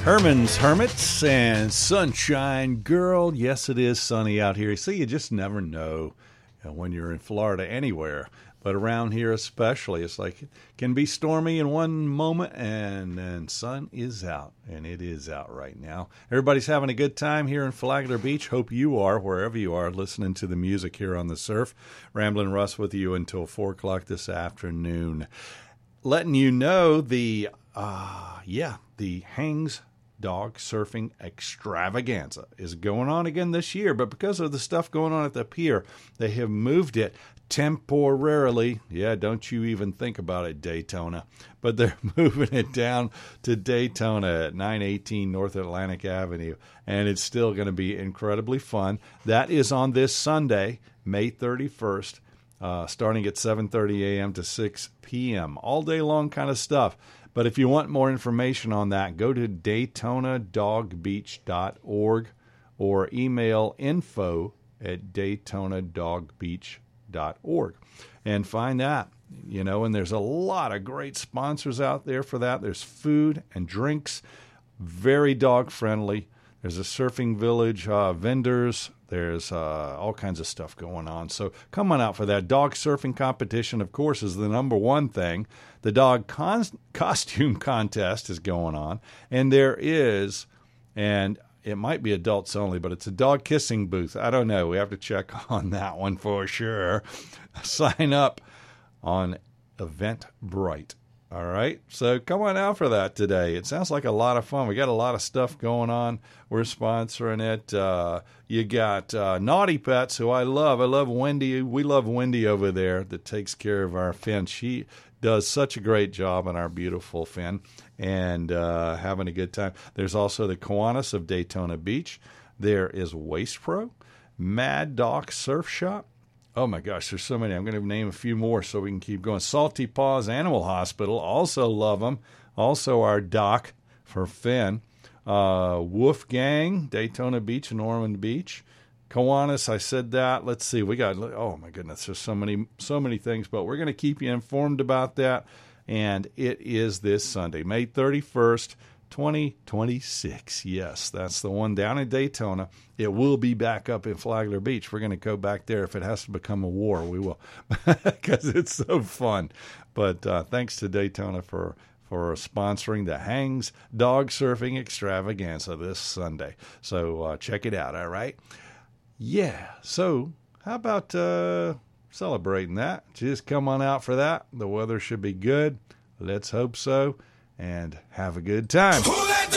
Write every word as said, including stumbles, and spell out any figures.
Herman's Hermits and Sunshine Girl. Yes, it is sunny out here. See, you just never know uh, when you're in Florida anywhere. But around here especially, it's like it can be stormy in one moment and then sun is out. And it is out right now. Everybody's having a good time here in Flagler Beach. Hope you are, wherever you are, listening to the music here on the surf. Ramblin' Russ with you until four o'clock this afternoon. Letting you know the, uh, yeah, the Hangs Dog Surfing Extravaganza is going on again this year, but because of the stuff going on at the pier, they have moved it temporarily. Yeah, don't you even think about it, Daytona. But they're moving it down to Daytona at nine eighteen North Atlantic Avenue, and it's still going to be incredibly fun. That is on this Sunday, May thirty-first, uh, starting at seven thirty a.m. to six p.m. All day long kind of stuff. But if you want more information on that, go to Daytona Dog Beach dot org or email info at Daytona Dog Beach dot org and find that. You know, and there's a lot of great sponsors out there for that. There's food and drinks, very dog friendly. There's a surfing village, uh, vendors. There's uh, all kinds of stuff going on. So come on out for that. Dog surfing competition, of course, is the number one thing. The dog con- costume contest is going on. And there is, and it might be adults only, but it's a dog kissing booth. I don't know. We have to check on that one for sure. Sign up on Eventbrite. All right, so come on out for that today. It sounds like a lot of fun. We got a lot of stuff going on. We're sponsoring it. Uh, you got uh, Naughty Pets, who I love. I love Wendy. We love Wendy over there that takes care of our Finn. She does such a great job on our beautiful Finn and uh, having a good time. There's also the Kiwanis of Daytona Beach. There is Waste Pro, Mad Dog Surf Shop. Oh, my gosh, there's so many. I'm going to name a few more so we can keep going. Salty Paws Animal Hospital, also love them. Also our doc for Finn. Uh, Wolf Gang, Daytona Beach and Ormond Beach. Kiwanis, I said that. Let's see. We got, oh, my goodness, there's so many, so many things. But we're going to keep you informed about that. And it is this Sunday, May thirty-first, twenty twenty-six. Yes, that's the one down in Daytona. It will be back up in Flagler Beach. We're going to go back there. If it has to become a war, we will, because it's so fun. But uh, thanks to Daytona for, for sponsoring the Hangs Dog Surfing Extravaganza this Sunday. So uh, check it out, all right? Yeah, so how about uh, celebrating that? Just come on out for that. The weather should be good. Let's hope so. And have a good time.